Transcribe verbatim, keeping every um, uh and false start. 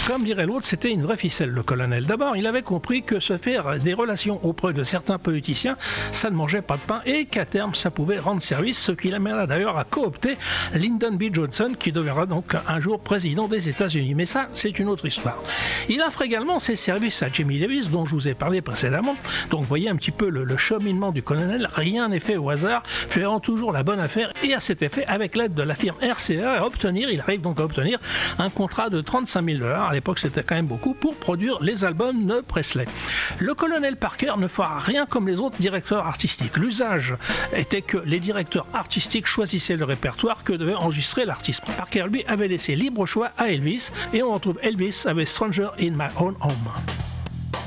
Comme dirait l'autre, c'était une vraie ficelle, le colonel. D'abord, il avait compris que se faire des relations auprès de certains politiciens, ça ne mangeait pas de pain et qu'à terme, ça pouvait rendre service, ce qui l'amènera d'ailleurs à coopter Lyndon B. Johnson, qui deviendra donc un jour président des États-Unis. Mais ça, c'est une autre histoire. Il offre également ses services à Jimmy Davis, dont je vous ai parlé précédemment. Donc, vous voyez un petit peu le, le cheminement du colonel. Rien n'est fait au hasard, faisant toujours la bonne affaire. Et à cet effet, avec l'aide de la firme R C A, à obtenir, il arrive donc à obtenir un contrat de trente-cinq mille dollars. À l'époque, c'était quand même beaucoup pour produire les albums de Presley. Le colonel Parker ne fera rien comme les autres directeurs artistiques. L'usage était que les directeurs artistiques choisissaient le répertoire que devait enregistrer l'artiste. Parker, lui, avait laissé libre choix à Elvis, et on retrouve Elvis avec Stranger in My Own Home.